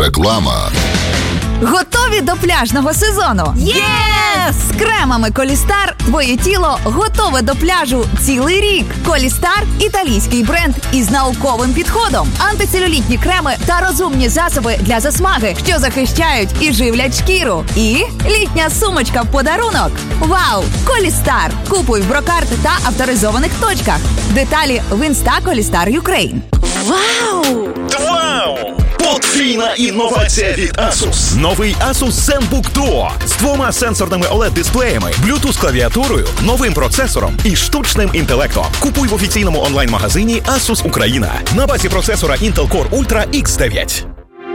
Реклама. Готові до пляжного сезону? Єс! З кремами Колістар твоє тіло готове до пляжу цілий рік. Колістар – італійський бренд із науковим підходом. Антицелюлітні креми та розумні засоби для засмаги, що захищають і живлять шкіру. І літня сумочка в подарунок. Вау! Колістар! Купуй в Брокарт та авторизованих точках. Деталі в Інста Колістар Юкрейн. Вау! Вау! Подвійна інновація від Asus. Новий Asus ZenBook Duo з 2 сенсорними OLED-дисплеями, Bluetooth-клавіатурою, новим процесором і штучним інтелектом. Купуй в офіційному онлайн-магазині Asus Україна на базі процесора Intel Core Ultra X9.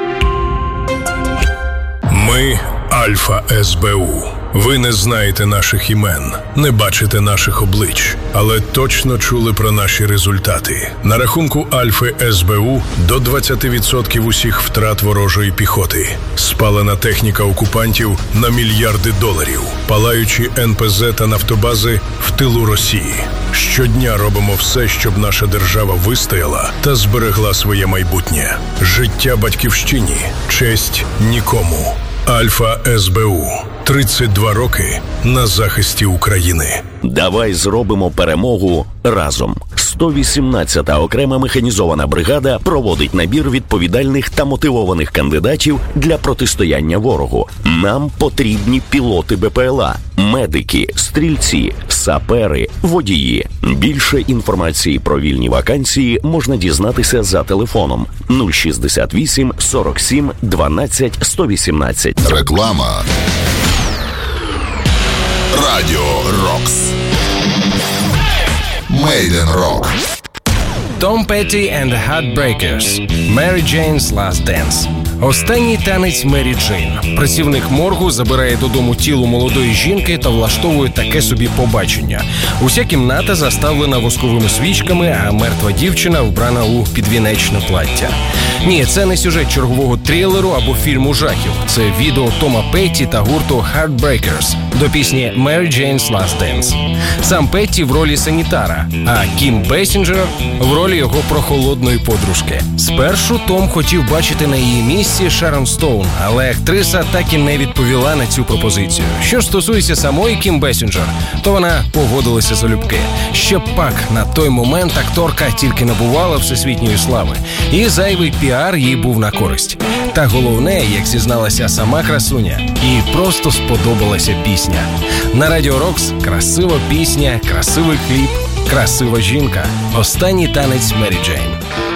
Ми – Альфа СБУ. Ви не знаєте наших імен, не бачите наших облич, але точно чули про наші результати. На рахунку Альфи СБУ до 20% усіх втрат ворожої піхоти. Спалена техніка окупантів на мільярди доларів. Палаючі НПЗ та нафтобази в тилу Росії. Щодня робимо все, щоб наша держава вистояла та зберегла своє майбутнє. Життя батьківщині, честь нікому. Альфа СБУ. 32 роки на захисті України. Давай зробимо перемогу разом. 118-та окрема механізована бригада проводить набір відповідальних та мотивованих кандидатів для протистояння ворогу. Нам потрібні пілоти БПЛА, медики, стрільці, сапери, водії. Більше інформації про вільні вакансії можна дізнатися за телефоном 068 47 12 118. Реклама. Радіо Рокс. Made in Rock. Tom Petty and the Heartbreakers. Mary Jane's Last Dance. Останній танець Мері Джейн. Працівник моргу забирає додому тіло молодої жінки та влаштовує таке собі побачення. Уся кімната заставлена восковими свічками, а мертва дівчина вбрана у підвінечне плаття. Ні, це не сюжет чергового трилеру або фільму жахів. Це відео Тома Петті та гурту Heartbreakers до пісні Mary Jane's Last Dance. Сам Петті в ролі санітара, а Кім Бесінджер в ролі його прохолодної подружки. Спершу Том хотів бачити на її місці Шерон Стоун, але актриса так і не відповіла на цю пропозицію. Що ж стосується самої Кім Бесінджер, то вона погодилася залюбки. Ще пак, на той момент акторка тільки набувала всесвітньої слави, і зайвий піар їй був на користь. Та головне, як зізналася сама красуня, їй просто сподобалася пісня. На Радіо Рокс красива пісня, красивий кліп, красива жінка. Останній танець Мері Джейн.